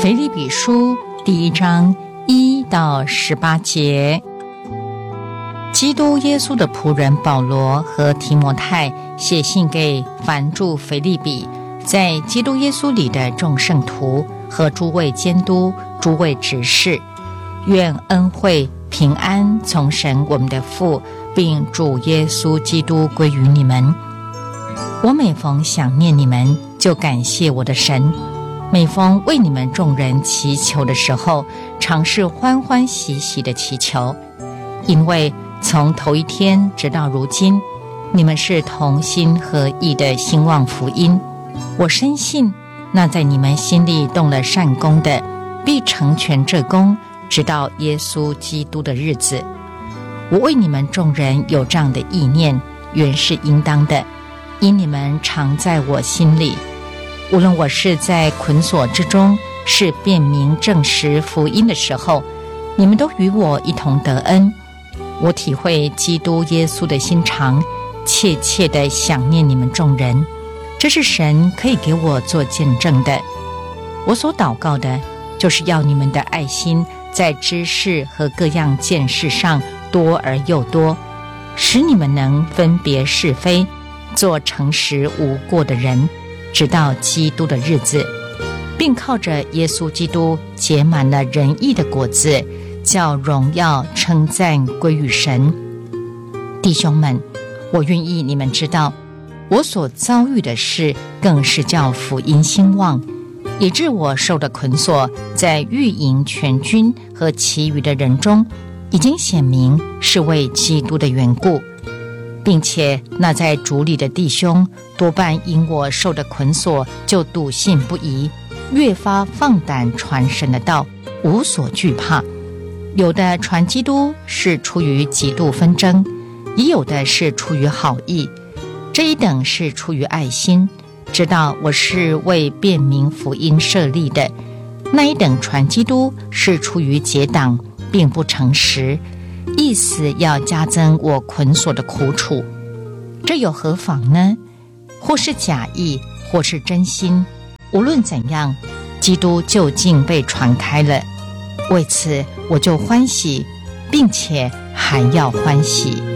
腓立比书第1章1到18节。基督耶稣的仆人保罗和提摩太写信给凡住腓立比，在基督耶稣里的众圣徒和诸位监督、诸位执事，愿恩惠平安从神我们的父并主耶稣基督归于你们。我每逢想念你们，就感谢我的神，每逢为你们众人祈求的时候，常是欢欢喜喜的祈求，因为从头一天直到如今，你们是同心合意的兴旺福音。我深信那在你们心里动了善工的，必成全这工，直到耶稣基督的日子。我为你们众人有这样的意念，原是应当的，因你们常在我心里。无论我是在捆锁之中，是辨明证实福音的时候，你们都与我一同得恩。我体会基督耶稣的心肠，切切地想念你们众人，这是神可以给我做见证的。我所祷告的，就是要你们的爱心在知识和各样见识上多而又多，使你们能分别是非，做诚实无过的人，直到基督的日子，并靠着耶稣基督结满了仁义的果子，叫荣耀称赞归于神。弟兄们，我愿意你们知道，我所遭遇的事更是叫福音兴旺，以致我受的捆锁，在御营全军和其余的人中，已经显明是为基督的缘故，并且那在主里的弟兄，多半因我受的捆锁，就笃信不疑，越发放胆传神的道，无所惧怕。有的传基督是出于嫉妒纷争，也有的是出于好意，这一等是出于爱心，知道我是为辨明福音设立的；那一等传基督是出于结党，并不诚实，意思要加增我捆锁的苦楚。这有何妨呢？或是假意，或是真心，无论怎样，基督究竟被传开了，为此我就欢喜，并且还要欢喜。